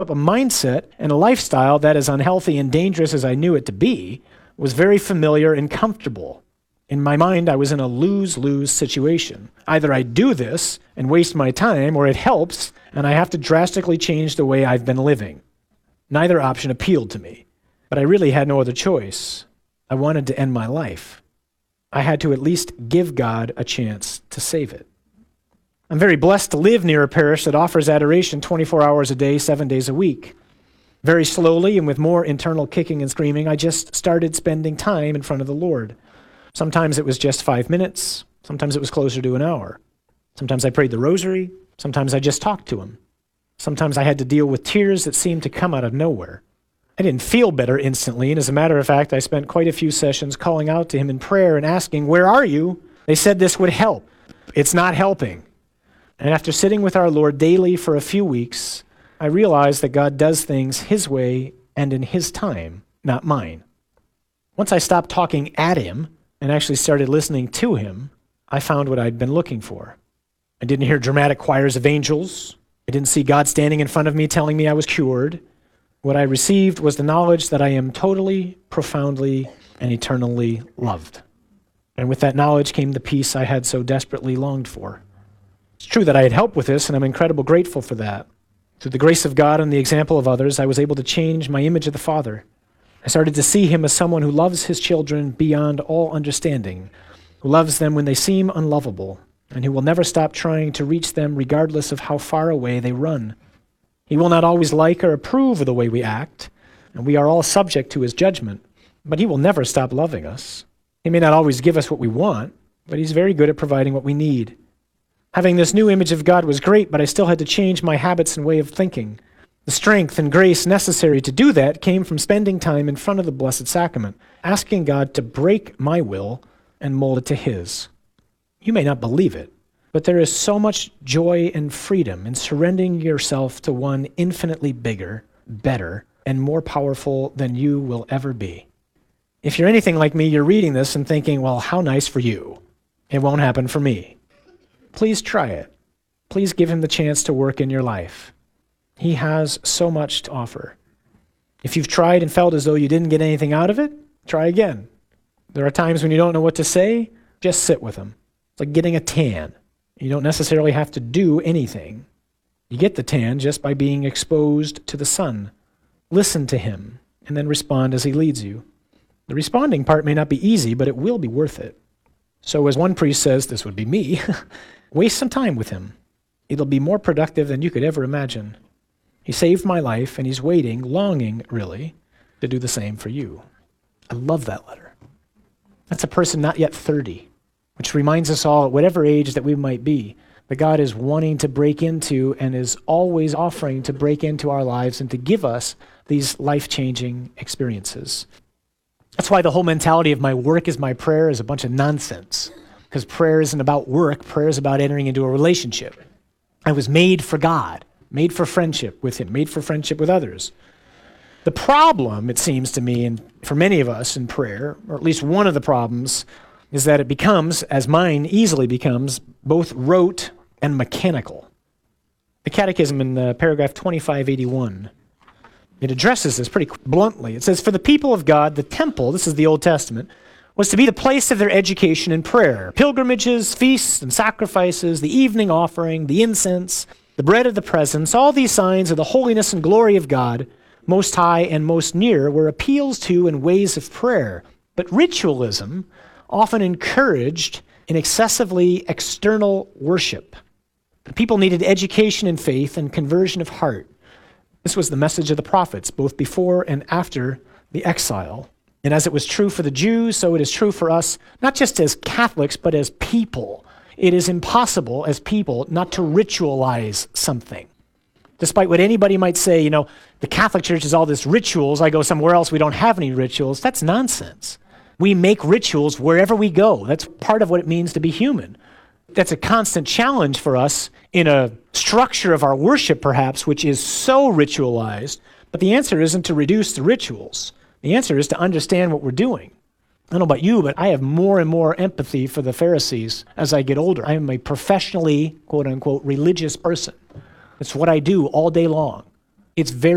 develop a mindset and a lifestyle that, as unhealthy and dangerous as I knew it to be, was very familiar and comfortable. In my mind, I was in a lose-lose situation. Either I do this and waste my time, or it helps, and I have to drastically change the way I've been living. Neither option appealed to me, but I really had no other choice. I wanted to end my life. I had to at least give God a chance to save it. I'm very blessed to live near a parish that offers adoration 24 hours a day, 7 days a week. Very slowly and with more internal kicking and screaming, I just started spending time in front of the Lord. Sometimes it was just 5 minutes. Sometimes it was closer to an hour. Sometimes I prayed the rosary. Sometimes I just talked to him. Sometimes I had to deal with tears that seemed to come out of nowhere. I didn't feel better instantly, and as a matter of fact, I spent quite a few sessions calling out to him in prayer and asking, "Where are you?" They said this would help. It's not helping. And after sitting with our Lord daily for a few weeks, I realized that God does things his way and in his time, not mine. Once I stopped talking at him and actually started listening to him, I found what I'd been looking for. I didn't hear dramatic choirs of angels. I didn't see God standing in front of me telling me I was cured. What I received was the knowledge that I am totally, profoundly, and eternally loved. And with that knowledge came the peace I had so desperately longed for. It's true that I had help with this, and I'm incredibly grateful for that. Through the grace of God and the example of others, I was able to change my image of the Father. I started to see him as someone who loves his children beyond all understanding, who loves them when they seem unlovable, and who will never stop trying to reach them regardless of how far away they run. He will not always like or approve of the way we act, and we are all subject to his judgment, but he will never stop loving us. He may not always give us what we want, but he's very good at providing what we need. Having this new image of God was great, but I still had to change my habits and way of thinking. The strength and grace necessary to do that came from spending time in front of the Blessed Sacrament, asking God to break my will and mold it to his. You may not believe it, but there is so much joy and freedom in surrendering yourself to one infinitely bigger, better, and more powerful than you will ever be. If you're anything like me, you're reading this and thinking, well, how nice for you. It won't happen for me. Please try it. Please give him the chance to work in your life. He has so much to offer. If you've tried and felt as though you didn't get anything out of it, try again. There are times when you don't know what to say, just sit with him. It's like getting a tan. You don't necessarily have to do anything. You get the tan just by being exposed to the sun. Listen to him, and then respond as he leads you. The responding part may not be easy, but it will be worth it. So as one priest says, this would be me, waste some time with him. It'll be more productive than you could ever imagine. He saved my life, and he's waiting, longing, really, to do the same for you. I love that letter. That's a person not yet 30, which reminds us all, at whatever age that we might be, that God is wanting to break into and is always offering to break into our lives and to give us these life-changing experiences. That's why the whole mentality of my work is my prayer is a bunch of nonsense, because prayer isn't about work. Prayer is about entering into a relationship. I was made for God, made for friendship with him, made for friendship with others. The problem, it seems to me, and for many of us in prayer, or at least one of the problems, is that it becomes, as mine easily becomes, both rote and mechanical. The Catechism in paragraph 2581, it addresses this pretty bluntly. It says, "For the people of God, the temple," this is the Old Testament, "was to be the place of their education and prayer. Pilgrimages, feasts, and sacrifices, the evening offering, the incense, the bread of the presence, all these signs of the holiness and glory of God, most high and most near, were appeals to and ways of prayer. But ritualism often encouraged an excessively external worship. The people needed education in faith and conversion of heart. This was the message of the prophets, both before and after the exile. And as it was true for the Jews, so it is true for us, not just as Catholics, but as people. It is impossible as people not to ritualize something. Despite what anybody might say, the Catholic Church is all this rituals. I go somewhere else, we don't have any rituals. That's nonsense. We make rituals wherever we go. That's part of what it means to be human. That's a constant challenge for us in a structure of our worship, perhaps, which is so ritualized. But the answer isn't to reduce the rituals. The answer is to understand what we're doing. I don't know about you, but I have more and more empathy for the Pharisees as I get older. I am a professionally, quote unquote, religious person. It's what I do all day long. It's very